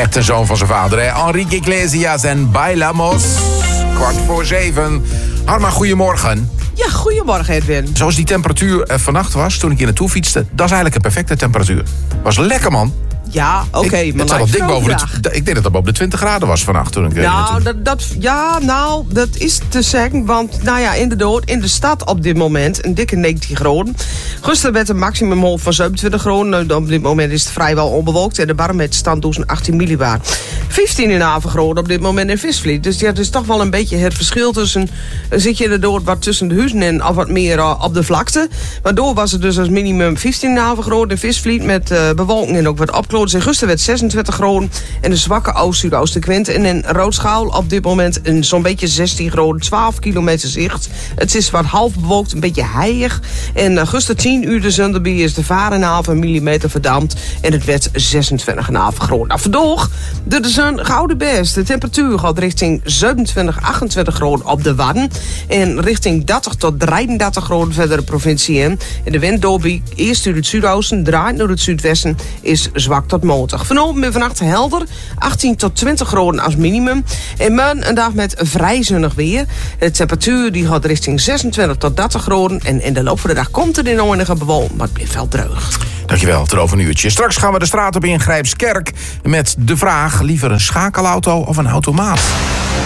Echt een zoon van zijn vader, hè? Enrique Iglesias en Bailamos. 6:15. Harma, goedemorgen. Ja, goedemorgen Edwin. Zoals die temperatuur vannacht was toen ik hier naartoe fietste, dat is eigenlijk een perfecte temperatuur. Was lekker, man. Ja, oké. Maar het zat al dik boven ik denk dat het boven de 20 graden was vannacht toen ik... dat is te zeggen. Want inderdaad, in de stad op dit moment een dikke 19 graden. Gisteren werd een maximumhoogte van 27 graden. Op dit moment is het vrijwel onbewolkt. En de barometer stand dus 18 millibar. 15 in Avergroot op dit moment in Visvliet. Dus ja, het is toch wel een beetje het verschil tussen... Zit je inderdaad wat tussen de huizen en of wat meer op de vlakte. Waardoor was het dus als minimum 15 in Avergroot in Visvliet. Met bewolking en ook wat opkloten. In Gisteren werd 26 graden en een zwakke oost-zuidoostenwind. En in Roodschaal op dit moment zo'n beetje 16 graden, 12 kilometer zicht. Het is wat half bewolkt, een beetje heilig. En gisteren 10 uur de Zunderby is de varenhaven millimeter verdampt. En het werd 26,5 graden. Nou, vandaag de zon gouden best. De temperatuur gaat richting 27, 28 graden op de Wadden. En richting 30 tot 33 graden verder de provincie in. En de wind doorbiekt eerst uit het zuidoosten, draait naar het zuidwesten, is zwak tot matig. Vanavond en vannacht helder, 18 tot 20 graden als minimum. En morgen een dag met vrij zonnig weer. De temperatuur die gaat richting 26 tot 30 graden. En in de loop van de dag komt er in enige bewolking, maar het blijft wel droog. Dankjewel, tot over een uurtje. Straks gaan we de straat op in Grijpskerk met de vraag: liever een schakelauto of een automaat?